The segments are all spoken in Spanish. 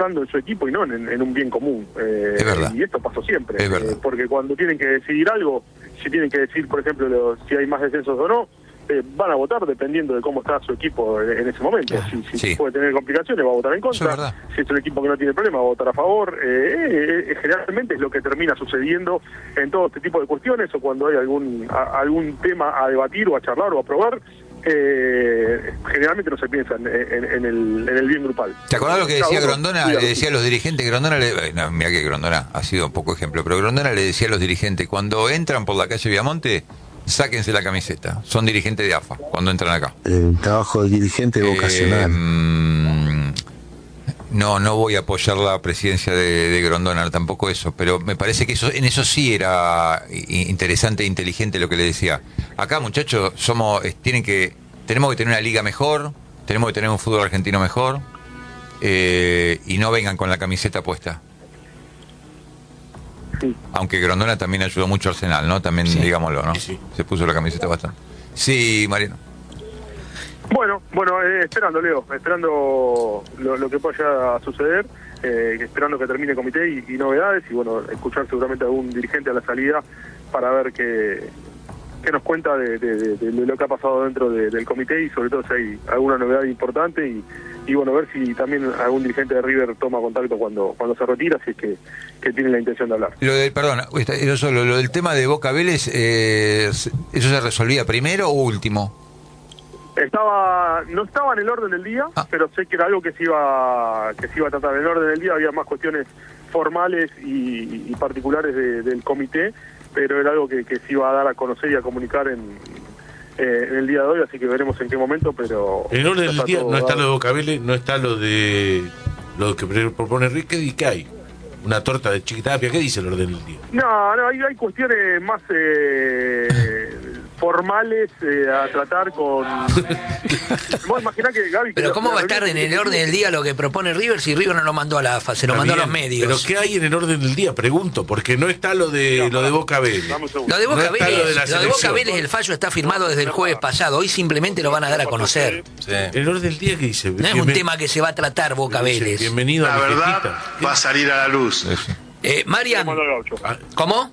pensando en su equipo y no en un bien común. Es verdad. Y esto pasó siempre. Es verdad. Porque cuando tienen que decidir algo, si tienen que decir, por ejemplo, si hay más descensos o no, van a votar dependiendo de cómo está su equipo en ese momento. Si puede tener complicaciones, va a votar en contra. Si es un equipo que no tiene problema, va a votar a favor. Generalmente es lo que termina sucediendo en todo este tipo de cuestiones, o cuando hay algún tema a debatir o a charlar o a aprobar. Generalmente no se piensa en el bien grupal. ¿Te acordás lo que decía Grondona? Le decía a los dirigentes, mira que Grondona ha sido un poco ejemplo, pero Grondona le decía a los dirigentes, cuando entran por la calle Viamonte, sáquense la camiseta, son dirigentes de AFA cuando entran acá. El trabajo de dirigente vocacional. No voy a apoyar la presidencia de Grondona, tampoco eso, pero me parece que en eso sí era interesante e inteligente lo que le decía. Acá, muchachos, tenemos que tener una liga mejor, tenemos que tener un fútbol argentino mejor, y no vengan con la camiseta puesta. Sí. Aunque Grondona también ayudó mucho a Arsenal, ¿no? También, digámoslo, ¿no? Sí. Se puso la camiseta bastante. Sí, Mariano. Bueno, esperando, Leo, esperando lo que pueda suceder, esperando que termine el comité y novedades, y bueno, escuchar seguramente a algún dirigente a la salida para ver qué nos cuenta de lo que ha pasado dentro del comité, y sobre todo si hay alguna novedad importante, y bueno, ver si también algún dirigente de River toma contacto cuando se retira, si es que tiene la intención de hablar. Lo del tema de Boca Vélez, ¿eso se resolvía primero o último? No estaba en el orden del día, pero sé que era algo que se iba a tratar en el orden del día. Había más cuestiones formales y particulares del comité, pero era algo que se iba a dar a conocer y a comunicar en el día de hoy, así que veremos en qué momento. Pero en el orden del día no está lo de Boca Vélez, no está lo que propone Enrique, y ¿qué hay? Una torta de Chiquitapia, ¿qué dice el orden del día? No, hay cuestiones más formales a tratar con... Vos imaginás que Gaby... Pero ¿cómo va a estar en el orden del día lo que propone River si River no lo mandó a la AFA, se lo mandó a los medios? ¿Pero qué hay en el orden del día? Pregunto, porque no está lo de Boca Vélez. Lo de Boca Vélez, el fallo está firmado desde el jueves pasado, hoy simplemente lo van a dar a conocer. Sí. El orden del día, ¿qué dice? No es un tema que se va a tratar Boca Vélez. Bienvenido a la verdad va a salir a la luz. Marian, ¿cómo?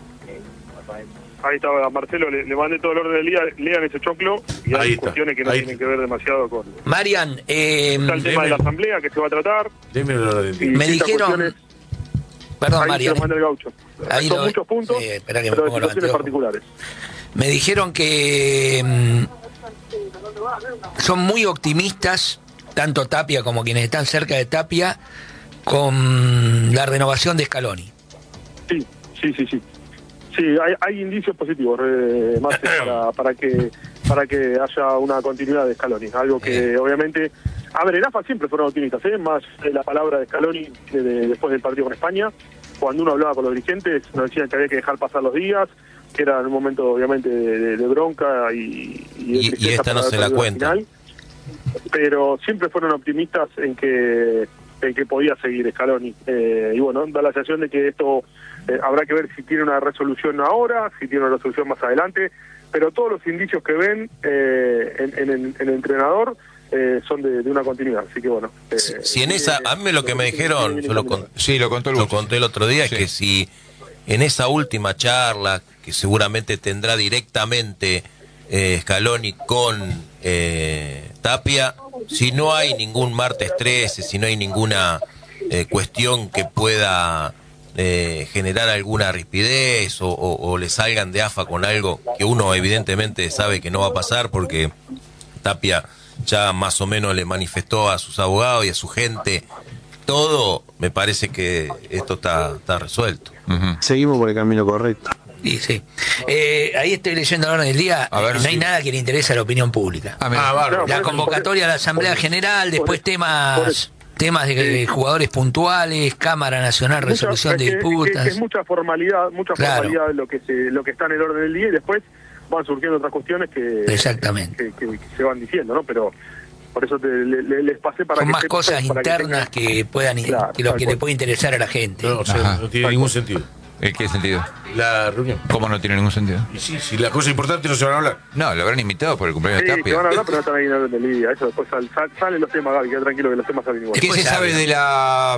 Ahí estaba Marcelo, le mandé todo el orden del día, lean ese choclo, y hay cuestiones que no tienen que ver demasiado con... Marian, está el tema de la asamblea que se va a tratar. Me dijeron... Perdón, ahí Marian. Se lo mandé el gaucho. Son muchos puntos, espera que me pero pongo situaciones particulares. Me dijeron que son muy optimistas, tanto Tapia como quienes están cerca de Tapia, con la renovación de Scaloni. Sí. Sí, hay indicios positivos, más para que haya una continuidad de Scaloni. Algo que obviamente... A ver, en AFA siempre fueron optimistas, más la palabra de Scaloni después del partido con España. Cuando uno hablaba con los dirigentes, nos decían que había que dejar pasar los días, que era en un momento obviamente de bronca y esta no se la cuenta. Final, pero siempre fueron optimistas en que podía seguir Scaloni. Y bueno, da la sensación de que esto habrá que ver si tiene una resolución ahora, si tiene una resolución más adelante, pero todos los indicios que ven en el entrenador son de una continuidad, así que bueno. Si en esa, a mí lo que me dijeron, yo lo conté el otro día, es que si en esa última charla, que seguramente tendrá directamente Scaloni con Tapia, si no hay ningún martes 13, si no hay ninguna cuestión que pueda generar alguna rispidez o le salgan de AFA con algo que uno evidentemente sabe que no va a pasar, porque Tapia ya más o menos le manifestó a sus abogados y a su gente todo, me parece que esto está resuelto. Seguimos por el camino correcto. Sí. Ahí estoy leyendo ahora en el día, no hay nada que le interese a la opinión pública. La convocatoria a la Asamblea General, después temas de jugadores puntuales, Cámara Nacional, resolución de disputas. Es mucha formalidad formalidad lo que está en el orden del día, y después van surgiendo otras cuestiones que se van diciendo, ¿no? Pero por eso les pasé para son que... más cosas internas que puedan que lo que le puede interesar a la gente. No tiene ningún sentido. ¿En qué sentido? La reunión. ¿Cómo no tiene ningún sentido? Y sí, las cosas importantes no se van a hablar. No, lo habrán invitado por el cumpleaños de Tapia. Sí, se van a hablar, pero no están ahí en el orden del día. Eso después salen los temas, Gaby, queda tranquilo que los temas salen igual. ¿Qué se sabe de la